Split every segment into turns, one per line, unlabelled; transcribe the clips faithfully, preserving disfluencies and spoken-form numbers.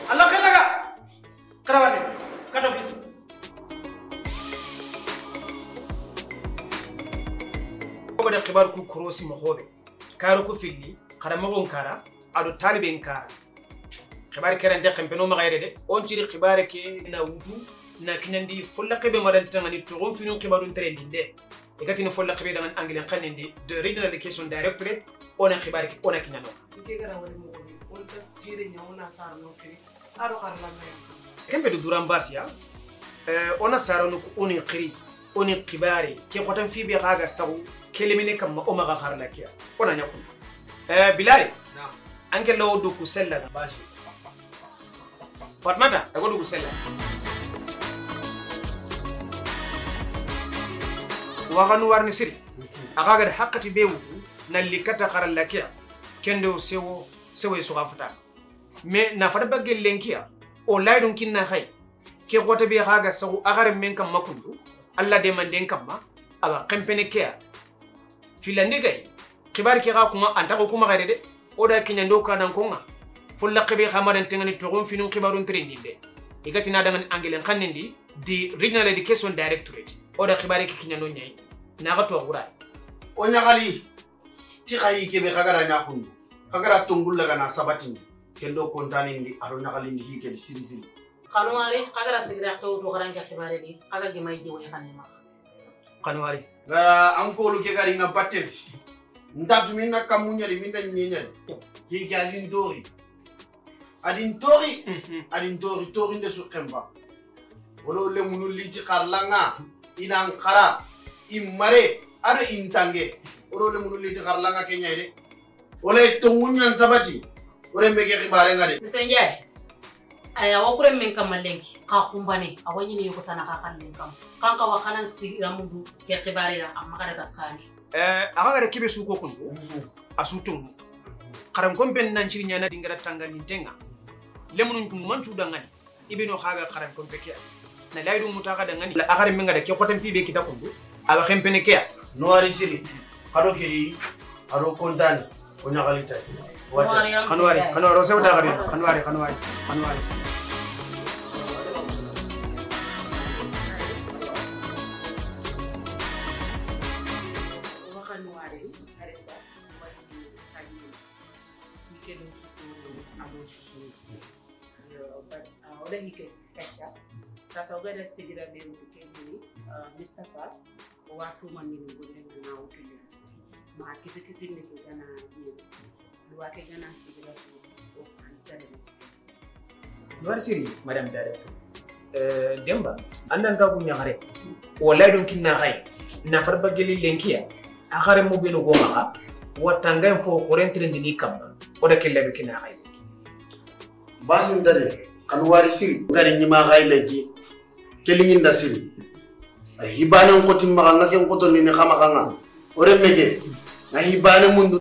Allah kalaga karawate kata fisi ko da khibar ku krosi mo hobe karo ku filli kara magon kara ado taliben kara khibar keren de kempeno ma gayre de on ciri khibar ke na wutu na kinandi folla kebe madan tangani to gon finu khibarun trending de e gatino folla kebe dangan anglais kanende de regional education directorate ona khibar ke ona kinano
ke gara wala mo on tasgire nyawna sar no ke saro karla me
kembe du duran basia eh ona saro no oni khiri oni khibari ke qotan fi bi gaga sawu kelimine kam o maga kharla kiya ona nyakun eh bilal na anke law du ku sella bashi fatmata da go du ku sella wa ganu warni siri agaga haqqati bewu nalikata kharla kiya kendo sewo sewo su gafuta me na fada bagel lenkiya o laydun kinna khay ke gota bi gaga sawu agar men kam makundu alla de man den kam ma aba kempene kiya filandi gay khibar ki ga kuma anta ko kuma gade de oda kinya ndo kanan konga fulla qibi khamaran tengani togon finun khibarun trendi de igati na dangan angelen khanindi di regional education directorate oda khibari ki kinya no nyai na ga to gura
o nyagali ti khayi ke be khagara nya kundu khagara tungulla kana sabati kendo kontani ndi aro nyagali ndi hike di siri siri
kanwari khagara sigra to to garan ka khibari di aga gi mai jiwo kanima
kanwari
gara ankolu ke gari na patent ndatu minna kamunyali minna nyenyali hike alin dori adin tori adin tori tori nde su kemba wolo le munu liti kharlanga inan khara imare ado intange wolo le munu liti kharlanga kenya ide wala tongunyan sabati wore mege khibare ngade
misenjay aya wakure men kam malenki ka kumbane awani ne yokotana ka kan kam kan ka wakanan sigira mundu ke khibare ya amma kada gakkani
eh aga da kibe su ko kundu asutun karam komben nan cirinya na dingara tangani tenga lemunun kum mantu dangani ibino khaga karam kompe ke na laydu mutaka dangani la agare menga da ke kotan fi be kita kundu aba khempene ke
no ari siri hado ke aro kontani o nyagalita
kanwari kanwari ro sewta gari kanwari kanwari kanwari
Hike kacha sasa ogada sigira be mukeni Mustafa watu manini ngone na utile ma kisi kisi ne ko gana ni duwa ke gana sigira ko antare
duwar siri madam director eh demba andan ka bunya gare wallahi dun kinna hay na farba geli lenkiya akhare mo beno goma watanga fo korentre ni kamba oda kella be kinna hay
basin dare kanwari siri ngari nyima gaileji kelingin da siri ari hibanan ko timma nga ken ko to ni khama khanga ore meje na hibane mundu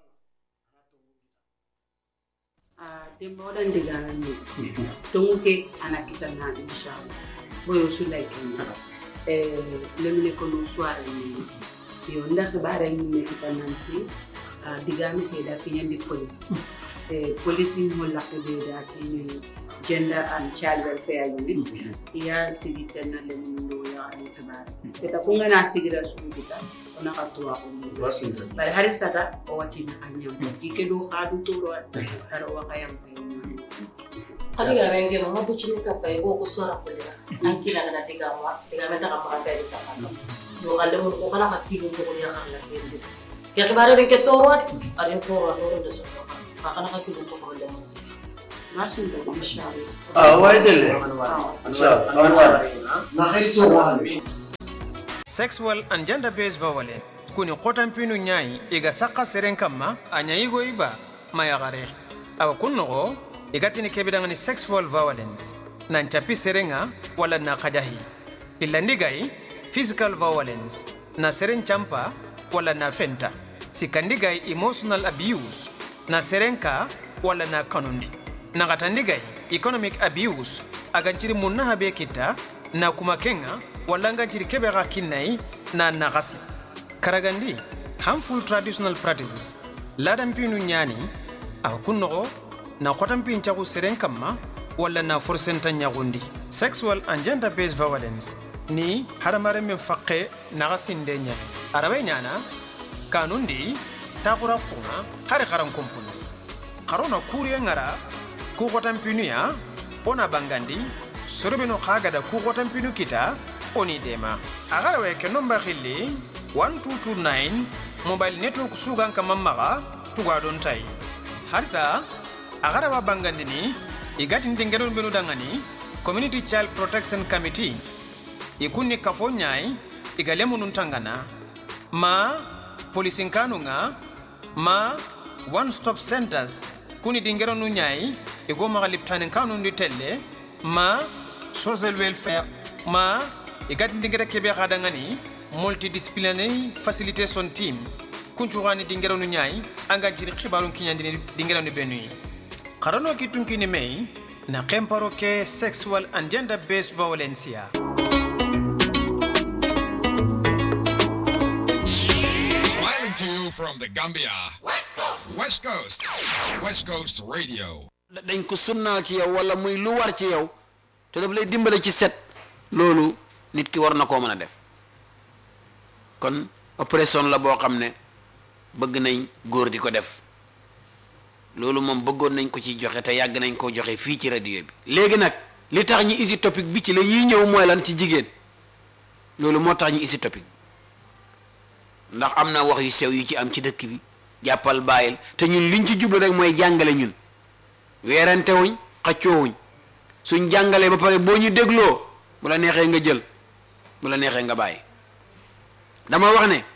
ah dembo dan digana ni tonguke anakita na inshallah boyo sulai ken eh lemine ko no soare ni yo ndax bare ni kita nanti digami ke da kinyandi police eh police ni mo la ke da ti gender and child welfare unit ya sigita na le mundo ya alibara eta kunga na sigira sugita ona katwa umu
basinda
bal harisata o watina anyam ikedo khadu to ro aro wakayam
Kaliga renge mo mabuchini ka pa ibo ko sora ko dira ankila na tiga wa tiga meta ka maka dai ta ka yo galle mo ko kala makilo ko ya kan la kende ya ke bare ke to ro ari to ro ro de so ka kana ka kilo ko ko de mo Masin da inshallah.
Ah, why dele? Inshallah. Na khaiso wale.
Sexual and gender-based violence kuni qotan pinu nyai iga saka seren kama anya igo iba mayagare. Awa kunno igatini kebidangani sexual violence nan chapi serenga wala na kajahi. Illa ndigai physical violence na seren champa wala na fenta. Sikandigai emotional abuse na serenka wala na kanundi. Nagatandigai economic abuse aganjiri munna be kita na kumakenga walanga jiri kebega kinai na nagasi karagandi harmful traditional practices ladan pinu nyani akunno na qotam pin chaku seren kamma walla na forsenta nyagundi. Sexual and gender-based violence ni haramare min fakke naga sinde nya. Arabe nyana kanundi takura kuna hari karam kumpunu. Karona kuriya ngara kukotan pinuya ona bangandi sorobeno kagada kukotan pinu kita oni dema. Agarawe ke nomba khili one two two nine mobile network sugan kamamaga tugadon tai. Harsa agarawa bangandini igati ndengero benu dangani Community Child Protection Committee ikunni kafonyai igalemu nuntangana ma policing kanunga ma one stop centers kuni dingero nunyai igoma galiptanen kanu nditelle ma social welfare ma igati ndingere kebe khadangani multidisciplinary facilitation team kunchugani dingero nunyai anga jiri khibarun kinyandini dingero ni benui karano kitunkini mei na kemparo ke sexual and gender based violence ya.
Smiling to you from the Gambia. West Coast. West Coast. West Coast Radio.
dañ ko sunnaal ci yow wala muy lu war ci yow te daf lay dimbale ci set loolu nit ki war na koo mën a def kon oppression la boo xam ne bëgg nañ góor di ko def loolu moom bëggoon nañ ko ci joxe te yàgg nañ ko joxe fii ci radio bi léegi nag li tax ñu isi topic bi ci la yii ñëw mooy lan ci jigéen loolu moo tax ñu isi topic ndax am na wax yu sew yu ci am ci dëkk bi jàppal bàyyil te ñun liñ ci jublu rek mooy jàngale ñun weerante wuñ xaccoo wuñ suñ jàngalee ba pare boo ñu dégloo bu la neexee nga jël bu la neexee nga bàyyi dama wax ne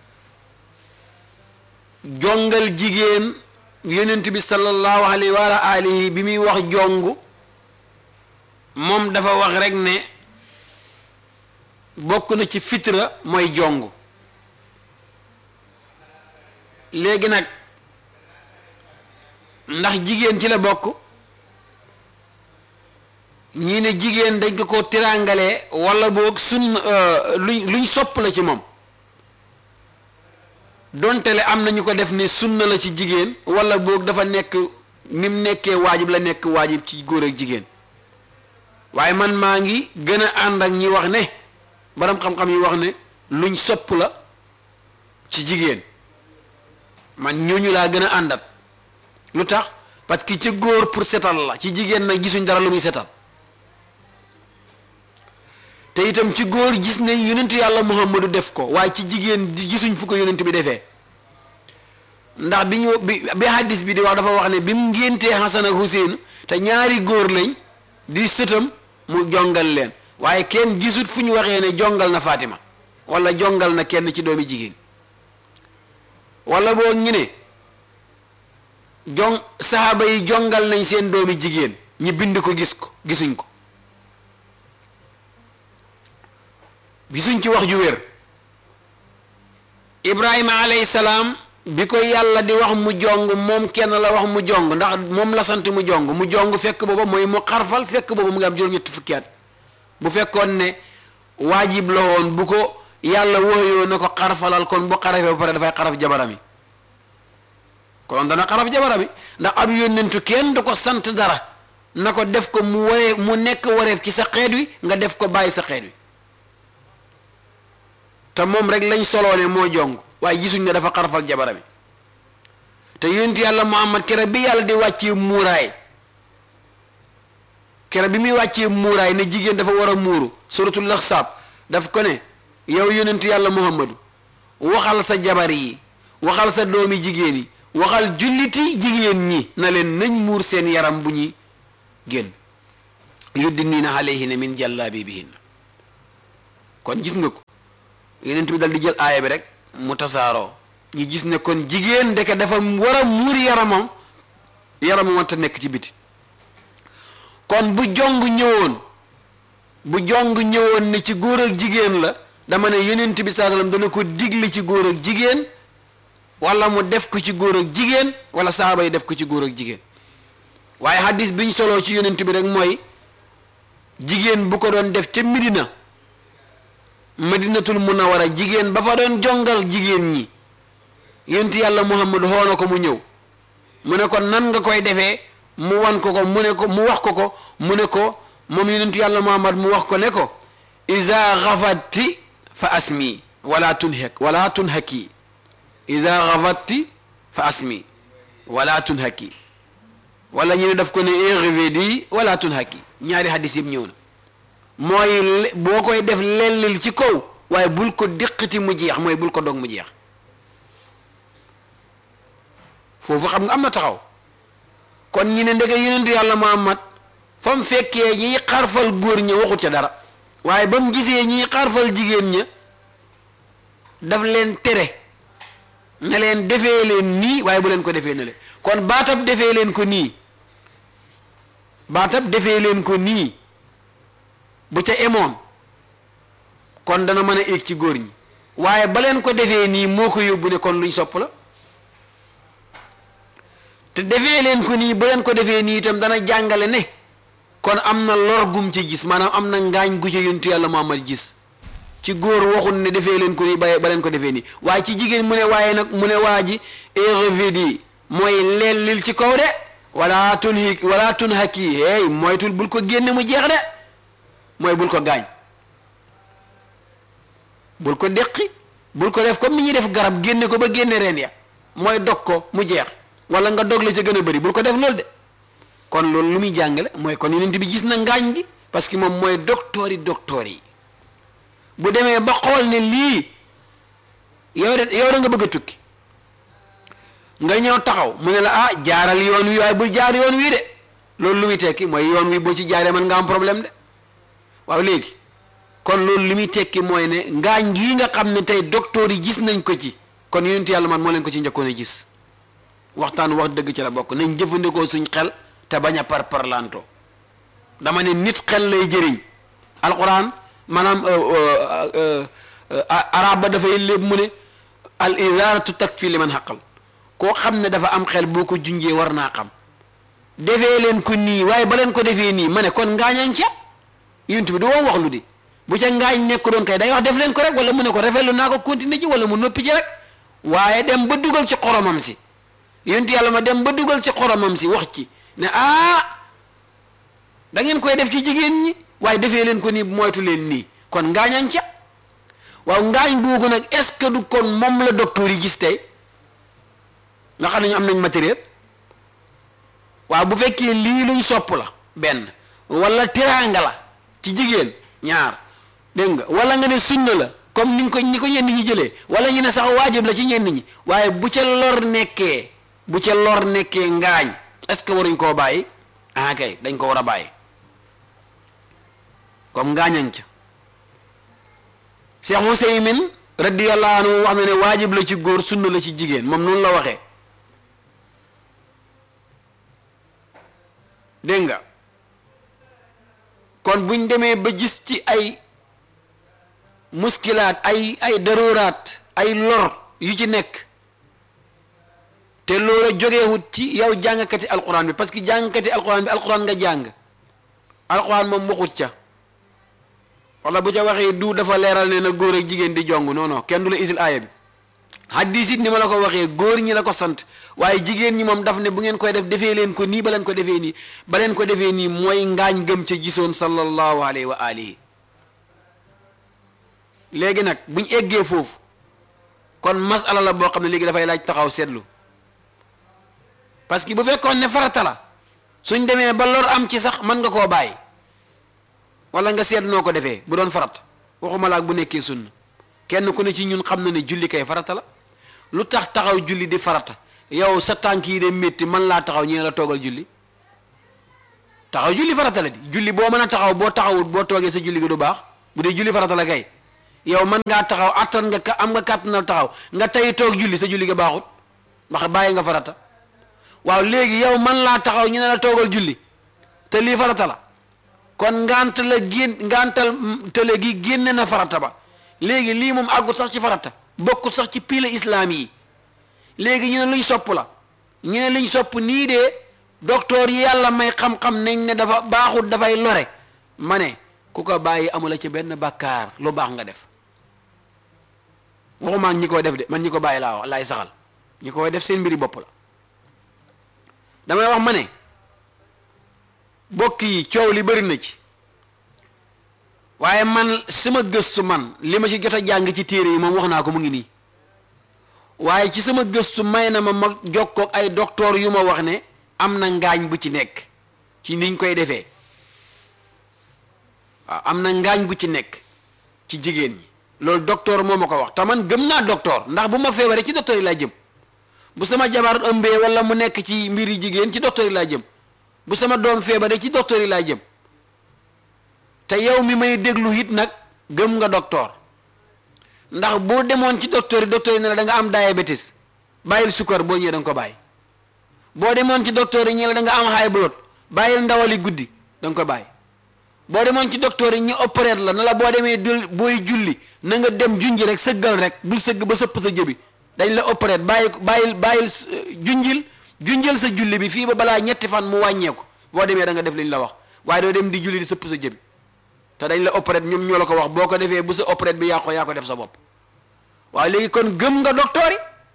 jongal jigéen yonent bi sallallahu alayhi wa alihi bi muy wax jongu moom dafa wax rek ne bokk na ci fitra mooy jongu léegi nag ndax jigéen ci la bokk ñii ne jigéen dañ ko ko tirangalee wala boog sun luñ luñ sopp la ci moom dontele am na ñu ko def ne sunna la ci jigéen wala boog dafa nekk ni mu nekkee waajib la nekk waajib ci góor ak jigéen waaye man maa ngi gën a ànd ak ñi wax ne borom xam-xam yi wax ne luñ sopp la ci jigéen man ñooñu laa gën a àndat lu tax parce que ci góor pour setal la ci jigéen nag gisuñ dara lu muy setal te itam ci góor gis ne yonentu yàlla Muhammadu def ko waaye ci jigéen gisuñ fu ko yonent bi defee ndax bi ñu bi bi hadis bi di wax dafa wax ne bi mu ngéntee Hasan ak Huseyn te ñaari góor lañ di sëtam mu jongal leen waaye kenn gisut fu ñu waxee ne jongal na Fatima wala jongal na kenn ci doomi jigéen wala boo ñu ne jong saxaaba yi jongal nañ seen doomi jigéen ñi bind ko gis ko gisuñ ko gisuñ ci wax ju wér Ibrahima alayhi salaam bi ko yàlla di wax mu jong moom kenn la wax mu jong ndax moom la sant mu jong mu jong fekk booba mooy mu xarfal fekk booba mu ngi am juróom-ñetti fukki at bu fekkoon ne waajib la woon bu ko yàlla wóoyoo na ko xarfalal kon bu xarafee ba pare dafay xaraf jabarami kon dana xaraf jabarami ndax ab yónnentu kenn du ko sant dara na ko def ko mu waree mu nekk wareef ci sa xeet wi nga def ko bàyyi sa xeet wi te moom rek lañ soloone moo jong waaye gisuñ ne dafa xarfal jabarami te yónent yàlla Muhammad kere bi yàlla di wàccee muuraay kere bi muy wàccee muuraay ne jigéen dafa war a muuru suratul Ahzab daf ko ne yow yónent yàlla Muhammadu waxal sa jabar yi waxal sa doomi jigéen yi waxal julliti jigéen ñi na leen nañ muur seen yaram bu ñuy génn yuddiniina alayhinna min jallaabibihinna kon gis nga ko yonent bi dal di jël aaya bi rek mu tasaaroo ñu gis ne kon jigéen ndeke dafa war a muur yaramam yaramam wante nekk ci biti kon bu jong ñëwoon bu jong ñëwoon ne ci góor ak jigéen la dama ne yonent bi saa sallam dana ko digle ci góor ak jigéen wala mu def ko ci góor ak jigéen wala saaba yi def ko ci góor ak jigéen waaye hadis biñ soloo ci yonent bi rek mooy jigéen bu ko doon def ca Medina Madinatul Munawwara jigéen ba fa doon jongal jigéen ñi yonent yàlla Muhammad xoona ko mu ñëw mu ne ko nan nga koy defee mu wan ko ko mu ne ko mu wax ko ko mu ne ko moom yonentu yàlla Muhammad mu wax ko ne ko iza ghafati fa asmi wala tunhak wala tunhaki iza ghafati fa asmi wala tunhaki wala ñu ne daf ko ne irvidi wala tunhaki ñaari hadis yëpp ñëw na mooy boo koy def lellil ci kaw waaye bul ko déqati mu jeex mooy bul ko dog mu jeex foofu xam nga am na taxaw kon ñi ne ndege yonentu yàlla Muhammad fa mu fekkee ñiy xarfal góor ña waxut ca dara waaye ba mu gisee ñiy xarfal jigéen ña daf leen tere ne leen defee leen nii waaye bu leen ko defee ne le kon baatab defee leen ko nii baatab defee leen ko nii bu ca emoon kon dana mën a éeg ci góor ñi waaye ba leen ko defee nii moo ko yóbbu ne kon luñ sopp la te defee leen ko nii ba leen ko defee nii itam dana jàngale ne kon am na lor gum ci gis maanaam am na ngaañ gu ci yonentu yàlla Muhammad gis ci góor waxul ne defee leen ko nii ba ba leen ko defee nii waaye ci jigéen mu ne waaye nag mu ne waa ji érevidi mooy lellil ci kaw de wala tun hi wala tun haki hey moytul bul ko génne mu jeex de mooy bul ko gaañ bul ko déqi bul ko def comme ni ñuy def garab génne ko ba génne reen ya mooy dog ko mu jeex wala nga dog la ca gën a bëri bul ko def loolu de kon loolu lu muy jàngale mooy kon yonent bi gis na ngaañ gi parce que moom mooy docteur yi docteur yi bu demee ba xool ne lii yow de yow da nga bëgg a tukki nga ñëw taxaw mu ne la ah jaaral yoon wi waaye bul jaar yoon wii de loolu lu muy tekki mooy yoon wi boo ci jaaree man nga am problème de waaw léegi kon loolu li muy tekki mooy ne ngaañ gii nga xam ne tey docteur yi gis nañ ko ci kon yonent yàlla man moo leen ko ci njëkkoon a gis waxtaan wax dëgg ci la bokk nañ jëfandikoo suñ xel te bañ a par parlanto dama ne nit xel lay jëriñ alquran maanaam arab ba dafay léeb mu ne al izaratu takfi liman xaqal koo xam ne dafa am xel boo ko junjee war naa xam defee leen ko nii waaye ba leen ko defee nii ma ne kon ngaañañ ca yonent bi du woo wax lu di bu ca ngaañ nekk doon kay day wax def leen ko rek wala mu ne ko rafetlu naa ko continuer ci wala mu noppi ci rek waaye dem ba dugal ci xoromam si yonent yàlla ma dem ba dugal ci xoromam si wax ci ne ah da ngeen koy def ci jigéen ñi waaye defee leen ko nii moytu leen nii kon ngaañañ ca waaw ngaañ googu nag est-ce que du kon moom la docteur yi gis tey nga xam ne ñu am nañ matériel waaw bu fekkee lii luñ sopp la benn wala teraanga la ci jigéen ñaar dégg nga wala nga ne sunna la comme ni ko ñi ko ñenn ñi jëlee wala ñu ne sax waajib la ci ñenn ñi waaye bu ca lor nekkee bu ca lor nekkee ngaañ est-ce que waruñ koo bàyyi ah kay dañ ko war a bàyyi comme ngaañañ ca Cheikh Ousaymin radiyallahu anhu wax na ne waajib la ci góor sunna la ci jigéen moom noonu la waxee dégg nga kon buñ demee ba gis ci ay muskilaat ay ay daruraat ay lor yu ci nekk te loola jógeewut ci yow jàngkati alquran bi parce que jàngkati alquran bi alquran nga jàng alquran moom waxut ca wala bu ca waxee du dafa leeral ne na góor ak jigéen di jong non non kenn du la isil aaya bi hadis it ni ma la ko waxee góor ñi la ko sant waaye jigéen ñi moom daf ne bu ngeen koy def defee leen ko nii ba leen ko defee nii ba leen ko defee nii mooy ngaañ gëm ca gisoon sallallahu alayhi wa alihi léegi nag buñ eggee foofu kon masala la boo xam ne léegi dafay laaj taxaw seetlu parce que bu fekkoon ne farata la suñ demee ba lor am ci sax mën nga koo bàyyi wala nga seet noo ko defee bu doon farata waxuma la ak bu nekkee sunna kenn ku ne ci ñun xam na ne julli kay farata la lu tax taxaw julli di farata yow sa tànk yi de métti man laa taxaw ñee la toogal julli taxaw julli farata la di julli boo mën a taxaw boo taxawut boo toogee sa julli gi du baax bu dee julli farata la kay yow mën ngaa taxaw attan nga ka am nga kàttanal taxaw nga tey toog julli sa julli ga baaxut ndax bàyyi nga farata waaw léegi yow man laa taxaw ñu ne la toogal julli te lii farata la kon ngant la génn ngantal tële gi génne na farata ba léegi lii moom àggut sax ci farata bokkut sax ci pile islam yi léegi ñu ne luñ sopp la ñu ne luñ sopp nii de docteur yi yàlla may xam-xam nañ ne dafa baaxut dafay lore ma ne ku ko bàyyi amula ci benn bàkkaar lu baax nga def waxuma ak ñi koy def de man ñi ko bàyyi laa wax laay saxal ñi koy def seen mbiri bopp la damay wax ma ne bokk yi coow li bëri na ci waaye man sama gëstu man li ma ci jot a jàng ci téere yi moom wax naa ko mu ngi nii waaye ci sama gëstu may na ma ma jokkoo ay docteur yu ma wax ne am na ngaañ bu ci nekk ci niñ koy defee waaw am na ngaañ bu ci nekk ci jigéen ñi loolu docteur moo ma ko wax te man gëm naa docteur ndax bu ma feebaree ci docteur yi laa jëm bu sama jabar ëmbee wala mu nekk ci mbiri jigéen ci docteur yi laa jëm bu sama doom feebaree ci docteur yi laa jëm te yow mi may déglu it nag gëm nga docteur ndax boo demoon ci docteur yi docteur yi ne la da nga am diabète bàyyil sukkar boo ñëwee da nga ko bàyyi boo demoon ci docteur yi ñu la da nga am high blood bàyyil ndawali guddi da nga ko bàyyi boo demoon ci docteur yi ñu opéré la na la boo demee dul booy julli na nga dem junji rek sëggal rek bul sëgg ba sëpp sa jëbi dañ la opéré bàyyi bàyyil bàyyil junjil junjil sa julli bi fii ba balaa ñetti fan mu wàññeeku boo demee da nga def liñ la wax waaye doo dem di julli di sëpp sa jëbi te dañ la opéré ñoom ñoo la ko wax boo ko defee bu sa opéré bi yaa ko yaa ko def sa bopp waaye léegi kon gëm nga docteur yi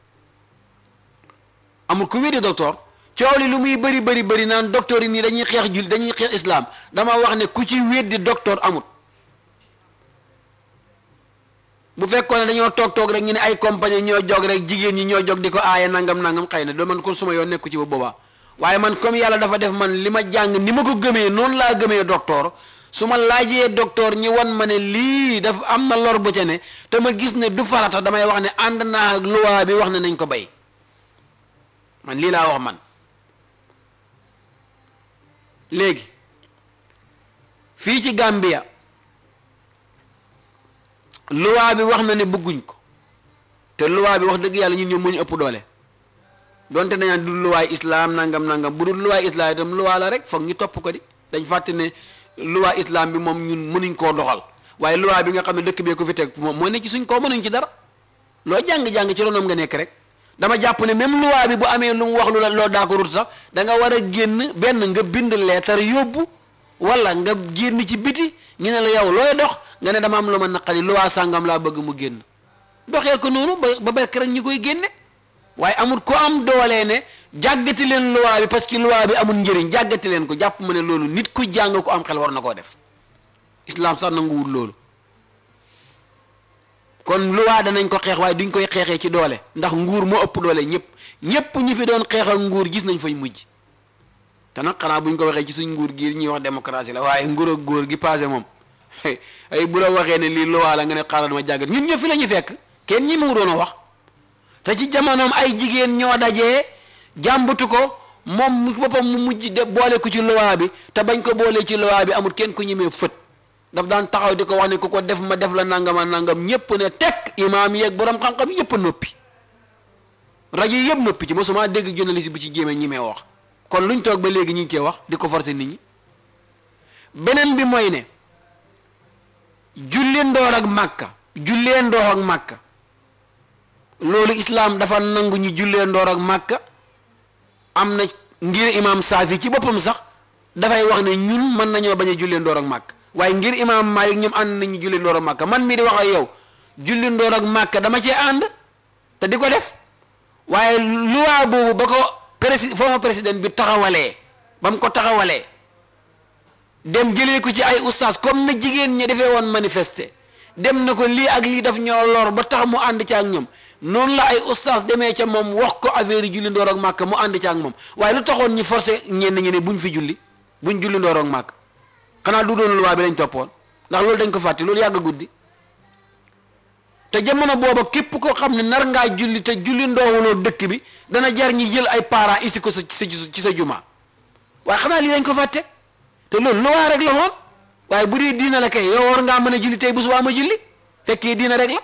amul ku wéddi docteur coow li lu muy bëri bëri bëri naan docteur yi nii dañuy xeex jul dañuy xeex islam dama wax ne ku ci wéddi docteur amut bu fekkoon ne dañoo toog toog rek ñu ne ay compagnie ñoo jog rek jigéen ñi ñoo jog di ko aaye nangam nangam xëy na doo man kon suma yoon nekku ci ba boobaa waaye man comme yàlla dafa def man li ma jàng ni ma ko gëmee noonu laa gëmee docteur su ma laajee docteur ñi wan ma ne lii dafa am na lor bu ca ne te ma gis ne du farata damay wax ne ànd naa ak loi bi wax ne nañ ko bay man lii laa wax man léegi fii ci Gambia loi bi wax na ne bëgguñ ko te loi bi wax dëgg yàlla ñun ñoom moo ñu ëpp doole donte dañaan du loi islam nangam nangam bu dul loi islam itam loi la rek foog ñu topp ko di dañ fàtte ne loi islam bi moom ñun mënuñ koo doxal waaye loi bi nga xam ne dëkk bee ko fi teg moom moo ne ci suñ koo mënuñ ci dara loo jàng-jàng ci ronom nga nekk rek dama jàpp ne même loi bi bu amee lu mu wax lu la loo d'accordul sax da nga war a génn benn nga bind leetar yóbbu wala nga génn ci biti ñu ne la yow looy dox nga ne dama am lu ma naqali loi sàngam laa bëgg mu génn doxeel ko noonu ba ba berk rek ñu koy génne waaye amul ko am doolee ne jàggati leen loi bi parce que loi bi amul njëriñ jàggati leen ko jàpp ma ne loolu nit ku jàng ko am xel war na koo def islam sax nanguwul loolu kon loi danañ ko xeex waaye duñ koy xeexee ci doole ndax nguur moo ëpp doole ñëpp ñëpp ñi fi doon xeexal nguur gis nañ fañ mujj te nag xanaa buñ ko waxee ci suñ nguur gi ñuy wax démocratie la waaye nguur ak góor gi passé moom ay bu la waxee ne lii loi la nga ne xaaral ma jàggat ñun ñëpp fi la ñu fekk kenn ñi mu doon a wax te ci jamonoom ay jigéen ñoo dajee jàmbatu ko moom boppam mu mujj de boole ko ci loi bi te bañ ko boolee ci loi bi amul kenn ku ñemee fët daf daan taxaw di ko wax ne ku ko def ma def la nangama nangam ñëpp ne tekk imaam yeeg borom xam-xam yëpp a noppi rajo yëpp noppi ci mosuma dégg journaliste bu ci jéemee ñi mee wax kon luñ toog ba léegi ñu ngi koy wax di ko forcer nit ñi beneen bi mooy ne julli ndoor ak màkka jullee ndoor ak màkka loolu islaam dafa nangu ñi jullee ndoor ak màkka am na ngir imaam Saafi ci boppam sax dafay wax ne ñun mën nañoo bañ a jullee ndoor ak màkka waaye ngir imaam Maalik ñoom ànd nañu julli ndoor ak màkka man mii di wax ak yow julli ndoor ak màkka dama cee ànd te di ko def waaye loi boobu ba ko prési former président bi taxawalee ba mu ko taxawalee dem jëlee ko ci ay ustaas comme na jigéen ñi defee woon manifester dem na ko lii ak lii daf ñoo lor ba tax mu ànd ci ak ñoom noonu la ay ustaas demee ca moom wax ko affaire yi julli ndoor ak màkka mu ànd ci ak moom waaye lu taxoon ñu forcé ñenn ñi ne buñ fi julli buñ julli ndoor ak màkka xanaa du doon loi bi lañ toppoon ndax loolu dañ ko fàtte loolu yàgg guddi te jamono booba képp koo xam ne nar ngaa julli te julli ndoowuloo dëkk bi dana jar ñi jël ay parents isi ko sa ci sa juma waaye xanaa lii dañ ko fàtte te loolu loi rek la woon waaye bu dee diina la kay yow war ngaa mën a julli tey bu subaa ma julli fekkee diina rek la